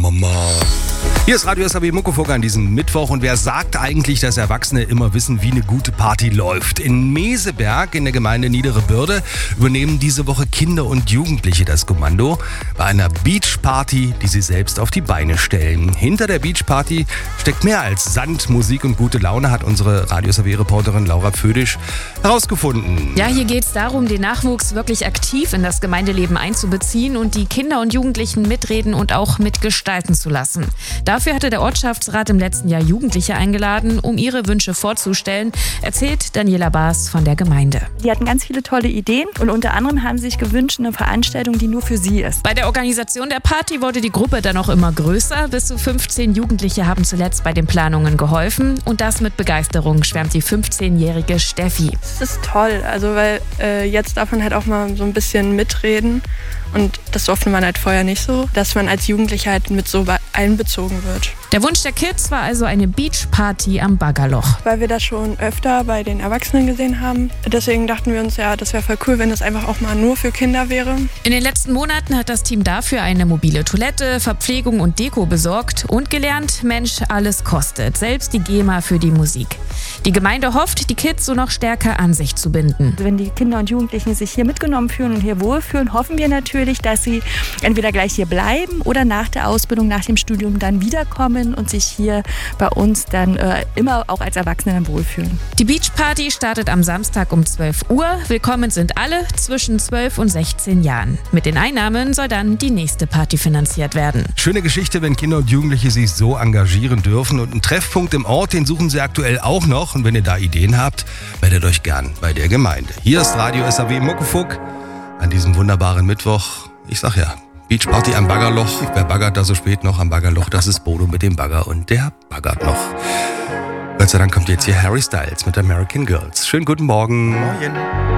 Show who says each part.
Speaker 1: Mama. Hier ist Radio SAW Muckefuck an diesem Mittwoch und wer sagt eigentlich, dass Erwachsene immer wissen, wie eine gute Party läuft? In Meseberg in der Gemeinde Niedere Bürde übernehmen diese Woche Kinder und Jugendliche das Kommando bei einer Beachparty, die sie selbst auf die Beine stellen. Hinter der Beachparty steckt mehr als Sand, Musik und gute Laune, hat unsere Radio SAW-Reporterin Laura Födisch herausgefunden.
Speaker 2: Ja, hier geht es darum, den Nachwuchs wirklich aktiv in das Gemeindeleben einzubeziehen und die Kinder und Jugendlichen mitreden und auch mitgestalten zu lassen. Dafür hatte der Ortschaftsrat im letzten Jahr Jugendliche eingeladen, um ihre Wünsche vorzustellen, erzählt Daniela Baas von der Gemeinde.
Speaker 3: Die hatten ganz viele tolle Ideen und unter anderem haben sie sich gewünscht, eine Veranstaltung, die nur für sie ist.
Speaker 2: Bei der Organisation der Party wurde die Gruppe dann auch immer größer. Bis zu 15 Jugendliche haben zuletzt bei den Planungen geholfen und das mit Begeisterung, schwärmt die 15-jährige Steffi.
Speaker 4: Es ist toll, also weil jetzt darf man halt auch mal so ein bisschen mitreden und das durfte man halt vorher nicht so, dass man als Jugendlicher halt mit so einbezogen wird.
Speaker 2: Der Wunsch der Kids war also eine Beachparty am Baggerloch.
Speaker 4: Weil wir das schon öfter bei den Erwachsenen gesehen haben. Deswegen dachten wir uns, ja, das wäre voll cool, wenn das einfach auch mal nur für Kinder wäre.
Speaker 2: In den letzten Monaten hat das Team dafür eine mobile Toilette, Verpflegung und Deko besorgt und gelernt, Mensch, alles kostet, selbst die GEMA für die Musik. Die Gemeinde hofft, die Kids so noch stärker an sich zu binden.
Speaker 3: Wenn die Kinder und Jugendlichen sich hier mitgenommen fühlen und hier wohlfühlen, hoffen wir natürlich, dass sie entweder gleich hier bleiben oder nach der Ausbildung, nach dem Studium dann wiederkommen und sich hier bei uns dann immer auch als Erwachsene dann wohlfühlen.
Speaker 2: Die Beachparty startet am Samstag um 12 Uhr. Willkommen sind alle zwischen 12 und 16 Jahren. Mit den Einnahmen soll dann die nächste Party finanziert werden.
Speaker 1: Schöne Geschichte, wenn Kinder und Jugendliche sich so engagieren dürfen. Und einen Treffpunkt im Ort, den suchen sie aktuell auch noch. Und wenn ihr da Ideen habt, meldet euch gern bei der Gemeinde. Hier ist Radio SAW Muckefuck an diesem wunderbaren Mittwoch. Ich sag ja, Beachparty am Baggerloch. Wer baggert da so spät noch am Baggerloch? Das ist Bodo mit dem Bagger und der baggert noch. Gott sei Dank kommt jetzt hier Harry Styles mit American Girls. Schönen guten Morgen.
Speaker 5: Moin.